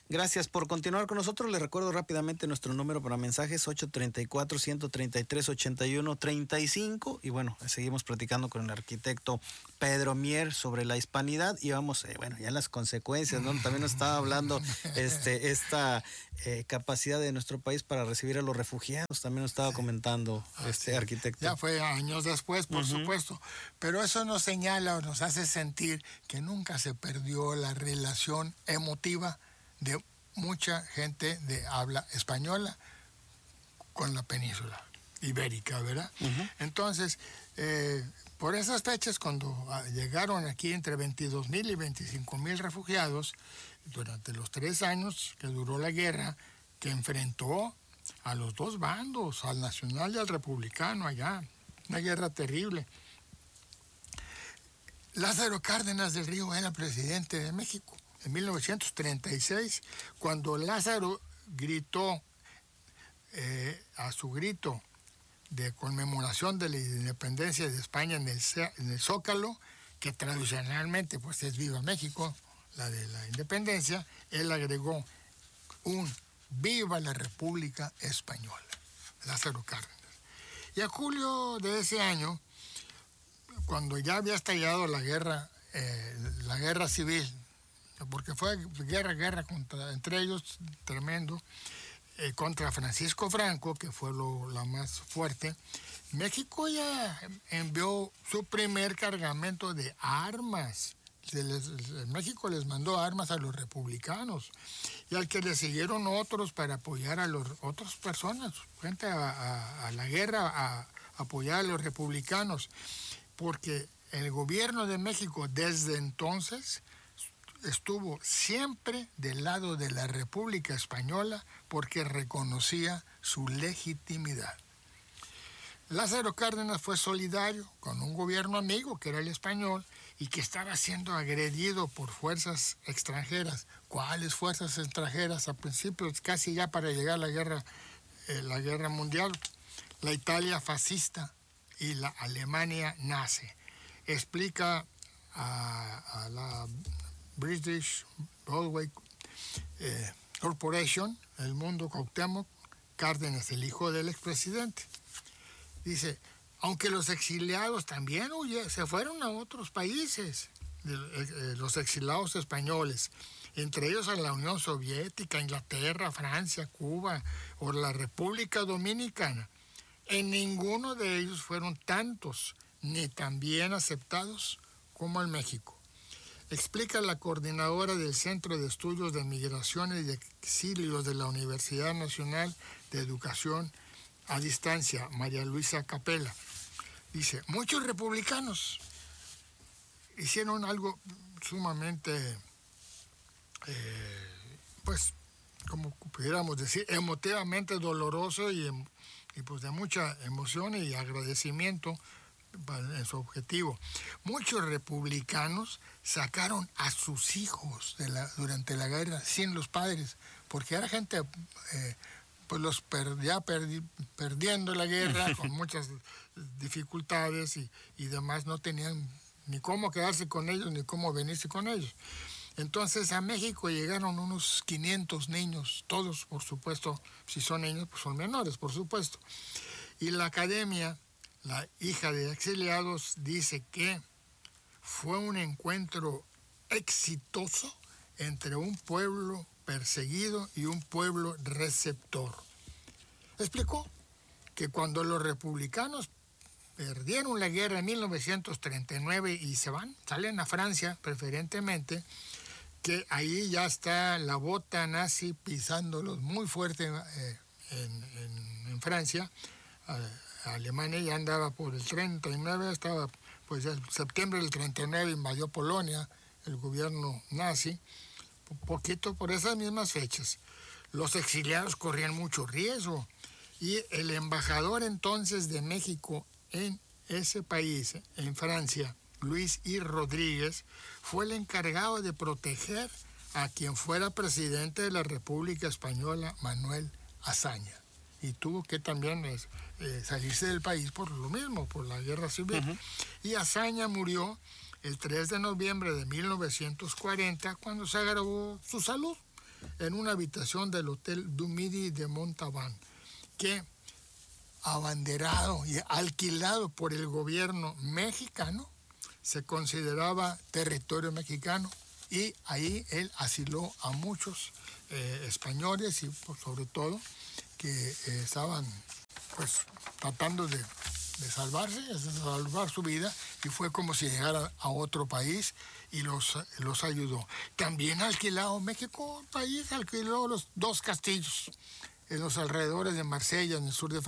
Gracias por continuar con nosotros. Les recuerdo rápidamente nuestro número para mensajes: 834-133-8135. Y bueno, seguimos platicando con el arquitecto Pedro Mier sobre la hispanidad y vamos, ya las consecuencias, ¿no? También nos estaba hablando esta capacidad de nuestro país para recibir a los refugiados. También nos estaba comentando arquitecto. Ya fue años después, por supuesto. Pero eso nos señala o nos hace sentir que nunca se perdió la relación emotiva de mucha gente de habla española con la península ibérica, ¿verdad? Entonces, por esas fechas, cuando llegaron aquí entre 22,000 y 25,000 refugiados, durante los 3 años que duró la guerra, que enfrentó a los dos bandos, al nacional y al republicano allá, una guerra terrible. Lázaro Cárdenas del Río era presidente de México en 1936, cuando Lázaro gritó a su grito de conmemoración de la independencia de España en el Zócalo, que tradicionalmente pues es Viva México, la de la independencia, él agregó un Viva la República Española, Lázaro Cárdenas. Y a julio de ese año, cuando ya había estallado la guerra civil, porque fue guerra entre ellos, tremendo, contra Francisco Franco, que fue la más fuerte, México ya envió su primer cargamento de armas. México les mandó armas a los republicanos y al que le siguieron otros para apoyar a otras personas, gente a la guerra, a apoyar a los republicanos, porque el gobierno de México desde entonces estuvo siempre del lado de la República Española porque reconocía su legitimidad. Lázaro Cárdenas fue solidario con un gobierno amigo, que era el español, y que estaba siendo agredido por fuerzas extranjeras. ¿Cuáles fuerzas extranjeras? A principios, casi ya para llegar a la guerra mundial, la Italia fascista y la Alemania nazi. Explica a la British Broadway Corporation, el Mundo Cuauhtémoc Cárdenas, el hijo del expresidente. Dice, aunque los exiliados también se fueron a otros países, los exiliados españoles, entre ellos a la Unión Soviética, Inglaterra, Francia, Cuba o la República Dominicana, en ninguno de ellos fueron tantos ni tan bien aceptados como en México. Explica la coordinadora del Centro de Estudios de Migraciones y Exilios de la Universidad Nacional de Educación a Distancia, María Luisa Capella. Dice, muchos republicanos hicieron algo sumamente, como pudiéramos decir, emotivamente doloroso y pues de mucha emoción y agradecimiento en su objetivo. Muchos republicanos sacaron a sus hijos durante la guerra sin los padres, porque era gente pues perdiendo la guerra con muchas dificultades y demás, no tenían ni cómo quedarse con ellos ni cómo venirse con ellos. Entonces a México llegaron unos 500 niños, todos por supuesto, si son niños pues son menores por supuesto. Y la academia, la hija de exiliados, dice que fue un encuentro exitoso entre un pueblo perseguido y un pueblo receptor. Explicó que cuando los republicanos perdieron la guerra en 1939 y salen a Francia preferentemente, que ahí ya está la bota nazi pisándolos muy fuerte en Francia. Alemania ya andaba por el 39, estaba pues en septiembre del 39 invadió Polonia el gobierno nazi, poquito por esas mismas fechas. Los exiliados corrían mucho riesgo y el embajador entonces de México en ese país, en Francia, Luis I. Rodríguez, fue el encargado de proteger a quien fuera presidente de la República Española, Manuel Azaña. Y tuvo que también salirse del país por lo mismo, por la guerra civil. Y Azaña murió el 3 de noviembre de 1940, cuando se agravó su salud. en una habitación del Hotel du Midi de Montauban, que abanderado y alquilado por el gobierno mexicano, se consideraba territorio mexicano, y ahí él asiló a muchos españoles y pues, sobre todo que estaban pues tratando de salvarse, de salvar su vida, y fue como si llegaran a otro país y los ayudó. También alquilado México, país alquiló los 2 castillos en los alrededores de Marsella, en el sur de Francia,